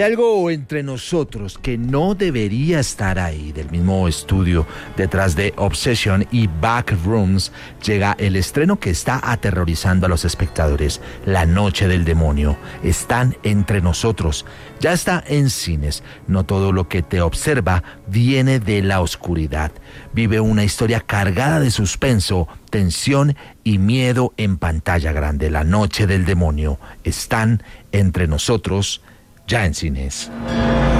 algo entre nosotros que no debería estar ahí. Del mismo estudio detrás de Obsession y Backrooms llega el estreno que está aterrorizando a los espectadores. La Noche del Demonio. Están entre nosotros. Ya está en cines. No todo lo que te observa viene de la oscuridad. Vive una historia cargada de suspenso, tensión y miedo en pantalla grande. La Noche del Demonio. Están entre nosotros. Ya en cines.